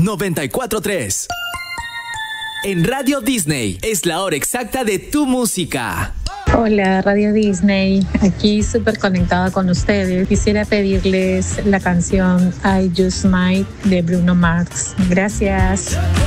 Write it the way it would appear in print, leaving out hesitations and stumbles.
94.3. En Radio Disney es la hora exacta de tu música. Hola, Radio Disney, aquí súper conectada con ustedes. Quisiera pedirles la canción I Just Might de Bruno Mars. Gracias.